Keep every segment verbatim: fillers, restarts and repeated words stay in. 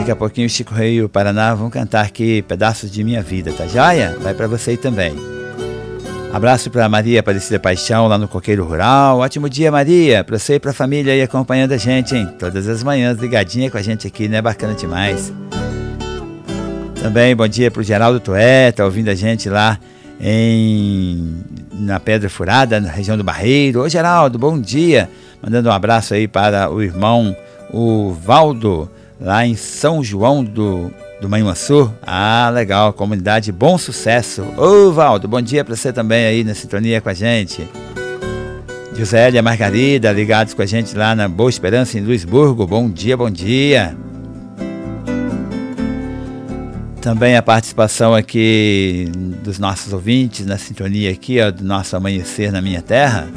Daqui a pouquinho o Chico Rei e o Paraná vão cantar aqui pedaços de minha vida, tá joia? Vai pra você aí também. Abraço pra Maria Aparecida Paixão lá no Coqueiro Rural. Ótimo dia, Maria, pra você e pra família aí acompanhando a gente, hein? Todas as manhãs ligadinha com a gente aqui, né? Bacana demais. Também bom dia pro Geraldo Toé, tá ouvindo a gente lá em na Pedra Furada, na região do Barreiro. Ô Geraldo, bom dia. Mandando um abraço aí para o irmão, o Valdo, lá em São João do, do Manhuaçu. Ah, legal, comunidade Bom Sucesso. Ô Valdo, bom dia para você também aí na sintonia com a gente. José e a Margarida, ligados com a gente lá na Boa Esperança, em Luisburgo. Bom dia, bom dia. Também a participação aqui dos nossos ouvintes na sintonia aqui, ó, do nosso Amanhecer na Minha Terra.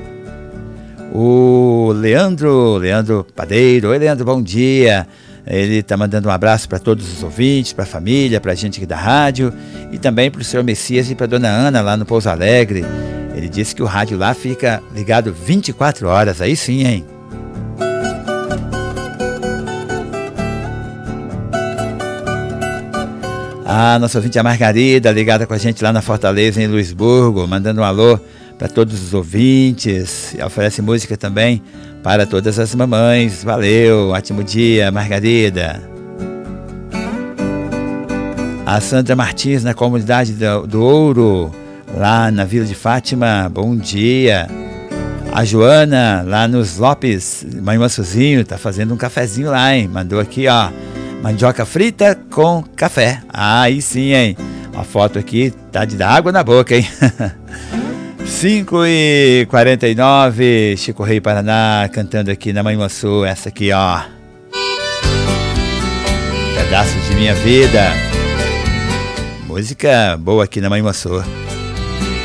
O Leandro, Leandro Padeiro. Oi, Leandro, bom dia. Ele está mandando um abraço para todos os ouvintes, para a família, para a gente aqui da rádio e também para o senhor Messias e para a dona Ana lá no Pouso Alegre. Ele disse que o rádio lá fica ligado vinte e quatro horas, aí sim, hein? A nossa ouvinte, a Margarida, ligada com a gente lá na Fortaleza, em Luisburgo, mandando um alô para todos os ouvintes. Oferece música também para todas as mamães. Valeu, ótimo dia, Margarida. A Sandra Martins, na comunidade do, do Ouro, lá na Vila de Fátima, bom dia. A Joana, lá nos Lopes, Manhuaçuzinho, tá fazendo um cafezinho lá, hein? Mandou aqui, ó, mandioca frita com café. Ah, aí sim, hein? A foto aqui tá de dar água na boca, hein? cinco e quarenta e nove, Chico Rei Paraná cantando aqui na Manhuaçu, essa aqui, ó. Pedaço de minha vida. Música boa aqui na Manhuaçu.